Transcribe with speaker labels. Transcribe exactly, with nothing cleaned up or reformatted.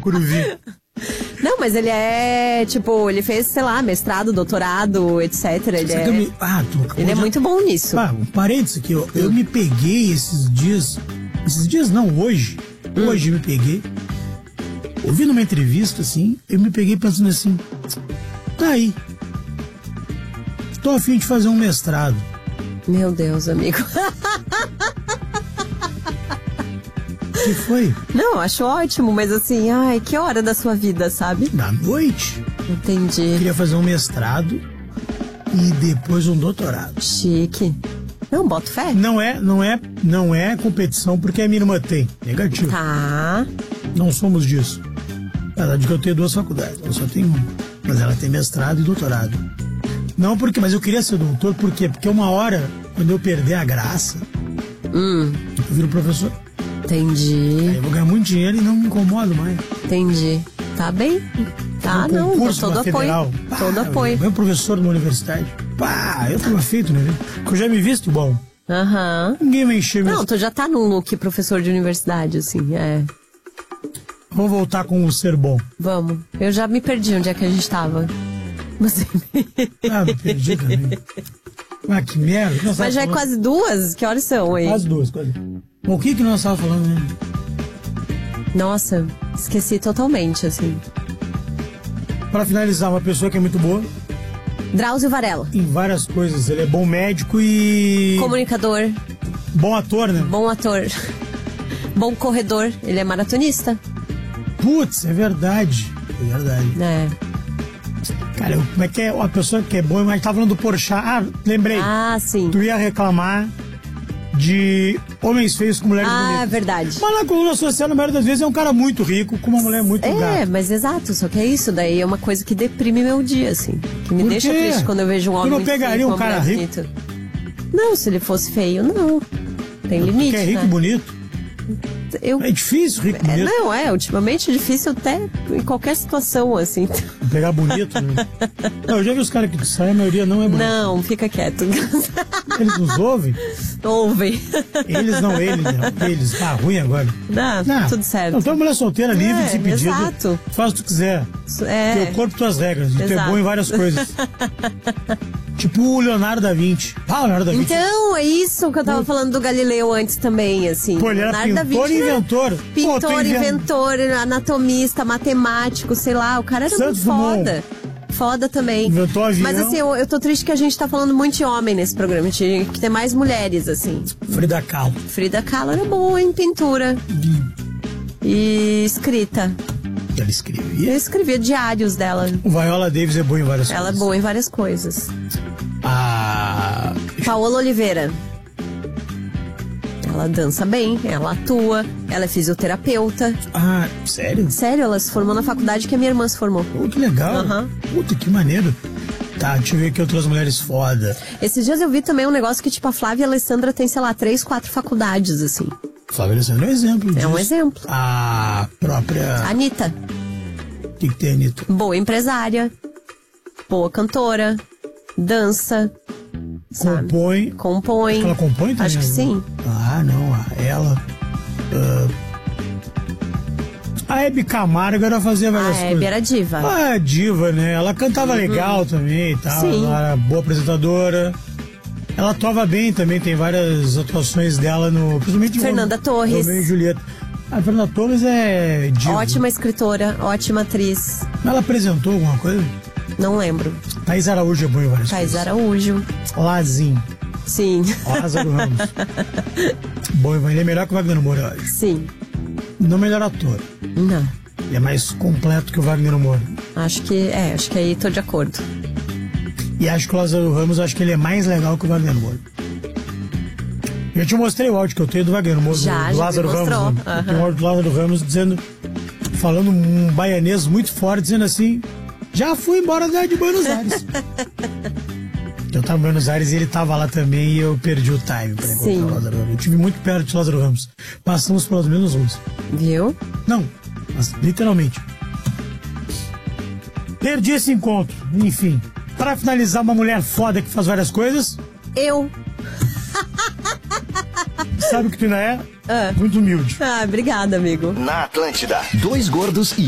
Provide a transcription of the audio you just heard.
Speaker 1: Curuvi.
Speaker 2: Não, mas ele é, tipo, ele fez, sei lá, mestrado, doutorado, etcétera. Ele, é,
Speaker 1: me... ah, tu,
Speaker 2: ele é
Speaker 1: já...
Speaker 2: muito bom nisso.
Speaker 1: Ah, um parênteses aqui, eu, eu me peguei esses dias, esses dias não, hoje, hum. hoje eu me peguei, ouvindo uma entrevista, assim, eu me peguei pensando assim, tá aí, tô a fim de fazer um mestrado.
Speaker 2: Meu Deus, amigo.
Speaker 1: O que foi?
Speaker 2: Não, acho ótimo, mas assim, ai, que hora da sua vida, sabe?
Speaker 1: Da noite.
Speaker 2: Entendi.
Speaker 1: Eu queria fazer um mestrado e depois um doutorado.
Speaker 2: Chique. Não, boto fé.
Speaker 1: Não é, não é, não é competição porque a minha irmã tem. Negativo.
Speaker 2: Tá.
Speaker 1: Não somos disso. Apesar de que eu tenho duas faculdades, ela só tem uma. Mas ela tem mestrado e doutorado. Não porque, mas eu queria ser doutor, por quê? Porque uma hora, quando eu perder a graça,
Speaker 2: hum.
Speaker 1: eu viro professor.
Speaker 2: Entendi.
Speaker 1: Aí eu vou ganhar muito dinheiro e não me incomodo mais.
Speaker 2: Entendi. Tá bem. Tá,
Speaker 1: um
Speaker 2: não,
Speaker 1: concurso
Speaker 2: todo apoio.
Speaker 1: Pá,
Speaker 2: todo apoio.
Speaker 1: Eu professor numa universidade. Pá, eu tava feito, né? Porque eu já me visto bom.
Speaker 2: Aham.
Speaker 1: Uhum. Ninguém vai encher meu...
Speaker 2: Não, tu já tá no look professor de universidade, assim, é.
Speaker 1: Vamos voltar com o ser bom.
Speaker 2: Vamos. Eu já me perdi onde é que a gente tava. Você...
Speaker 1: Ah, me perdi também. Ah, que merda.
Speaker 2: Mas já falando... é quase duas? Que horas são aí?
Speaker 1: Quase duas, quase. Bom, o que que nós estávamos falando, né?
Speaker 2: Nossa, esqueci totalmente, assim.
Speaker 1: Pra finalizar, uma pessoa que é muito boa.
Speaker 2: Drauzio Varela.
Speaker 1: Em várias coisas. Ele é bom médico e...
Speaker 2: comunicador.
Speaker 1: Bom ator, né?
Speaker 2: Bom ator. Bom corredor. Ele é maratonista.
Speaker 1: Putz, é verdade. É verdade.
Speaker 2: É.
Speaker 1: Cara, como é que é uma pessoa que é boa, mas tava falando do Porchat. Ah, lembrei.
Speaker 2: Ah, sim.
Speaker 1: Tu ia reclamar de homens feios com mulheres
Speaker 2: ah,
Speaker 1: bonitas.
Speaker 2: Ah, é verdade.
Speaker 1: Mas na coluna social, na maioria das vezes, é um cara muito rico com uma mulher muito
Speaker 2: é,
Speaker 1: gata.
Speaker 2: É, mas exato, só que é isso. Daí é uma coisa que deprime meu dia, assim. Que me
Speaker 1: Por
Speaker 2: deixa
Speaker 1: quê?
Speaker 2: triste quando eu vejo um homem
Speaker 1: tu não pegaria um cara rico?
Speaker 2: Bonita. Não, se ele fosse feio, não. Tem limite,
Speaker 1: Porque é rico
Speaker 2: né?
Speaker 1: e bonito.
Speaker 2: Eu...
Speaker 1: É difícil, rico e
Speaker 2: é,
Speaker 1: bonito.
Speaker 2: Não, é, ultimamente é difícil até em qualquer situação, assim.
Speaker 1: Pegar bonito, né? Não, eu já vi os caras que saem, a maioria não é bonito.
Speaker 2: Não, fica quieto.
Speaker 1: Eles nos ouvem?
Speaker 2: Ouvem.
Speaker 1: Eles não, eles, né? Eles, tá ruim agora.
Speaker 2: Não, não, tudo certo.
Speaker 1: Não, tu é uma mulher solteira, livre,
Speaker 2: é,
Speaker 1: de se pedir.
Speaker 2: Exato.
Speaker 1: Faz o que tu quiser.
Speaker 2: É.
Speaker 1: Teu corpo, tuas regras. E tu é bom em várias coisas. Tipo o Leonardo da Vinci. Ah, o Leonardo da Vinci.
Speaker 2: Então, é isso que eu tava
Speaker 1: Pô.
Speaker 2: falando do Galileu antes também, assim.
Speaker 1: Pô, ele era
Speaker 2: Leonardo
Speaker 1: pintor e inventor.
Speaker 2: Pintor,
Speaker 1: Pô, invent...
Speaker 2: inventor, anatomista, matemático, sei lá. O cara era
Speaker 1: Santos
Speaker 2: muito foda. Foda também.
Speaker 1: Inventou avião.
Speaker 2: Mas assim, eu, eu tô triste que a gente tá falando muito de homem nesse programa. A gente tinha que ter mais mulheres, assim.
Speaker 1: Frida Kahlo.
Speaker 2: Frida Kahlo era boa em pintura. Hum. E escrita.
Speaker 1: Ela escrevia?
Speaker 2: Eu escrevia diários dela.
Speaker 1: O Viola Davis é boa em várias
Speaker 2: Ela
Speaker 1: coisas.
Speaker 2: Ela é boa em várias coisas.
Speaker 1: Ah...
Speaker 2: Paola Oliveira. Ela dança bem, ela atua, ela é fisioterapeuta.
Speaker 1: Ah, sério?
Speaker 2: Sério, ela se formou na faculdade que a minha irmã se formou.
Speaker 1: Pô, que legal.
Speaker 2: Uhum.
Speaker 1: Puta, que maneiro. Tá, deixa eu ver aqui outras mulheres foda.
Speaker 2: Esses dias eu vi também um negócio que, tipo, a Flávia e a Alessandra tem, sei lá, três, quatro faculdades, assim.
Speaker 1: Flávia e Alessandra é um exemplo disso.
Speaker 2: É um exemplo.
Speaker 1: A própria...
Speaker 2: Anitta.
Speaker 1: O que, que tem, Anitta?
Speaker 2: Boa empresária, boa cantora, dança, sabe?
Speaker 1: Compõe.
Speaker 2: Compõe.
Speaker 1: Ela compõe também?
Speaker 2: Acho que sim.
Speaker 1: Ah, não, ela... Uh... A Hebe Camargo era fazer várias
Speaker 2: a
Speaker 1: coisas.
Speaker 2: A Hebe era diva.
Speaker 1: Ah, é diva, né? Ela cantava uhum. legal também e tal.
Speaker 2: Sim.
Speaker 1: Ela era boa apresentadora. Ela atuava bem também, tem várias atuações dela no... Principalmente
Speaker 2: Fernanda
Speaker 1: no,
Speaker 2: Torres.
Speaker 1: Romeu e Julieta. A Fernanda Torres é diva.
Speaker 2: Ótima escritora, ótima atriz.
Speaker 1: Ela apresentou alguma coisa?
Speaker 2: Não lembro.
Speaker 1: Thaís Araújo é boa em várias
Speaker 2: Thaís
Speaker 1: coisas.
Speaker 2: Araújo.
Speaker 1: Lazinho.
Speaker 2: Sim.
Speaker 1: Lázaro Ramos. Bom, ele é melhor que o Wagner Moura.
Speaker 2: Sim.
Speaker 1: Não melhor ator.
Speaker 2: Não.
Speaker 1: Ele é mais completo que o Wagner Moura.
Speaker 2: Acho que, é, acho que aí tô de acordo.
Speaker 1: E acho que o Lázaro Ramos, acho que ele é mais legal que o Wagner Moura. Eu te mostrei o áudio que eu tenho do Wagner Moura,
Speaker 2: já,
Speaker 1: do, do
Speaker 2: já
Speaker 1: Lázaro
Speaker 2: me mostrou.
Speaker 1: Ramos. Né?
Speaker 2: Uhum.
Speaker 1: Eu tenho um áudio do Lázaro Ramos dizendo, falando um baianês muito forte, dizendo assim, já fui embora de Buenos Aires. Eu tava em Buenos Aires e ele tava lá também e eu perdi o time pra encontrar o Lázaro Ramos. Eu estive muito perto de Lázaro Ramos. Passamos pelas mesmas ruas.
Speaker 2: Viu?
Speaker 1: Não, mas literalmente. Perdi esse encontro. Enfim, para finalizar, uma mulher foda que faz várias coisas.
Speaker 2: Eu.
Speaker 1: Sabe o que tu ainda é?
Speaker 2: Ah.
Speaker 1: Muito humilde.
Speaker 2: Ah, obrigada, amigo.
Speaker 3: Na Atlântida, dois gordos e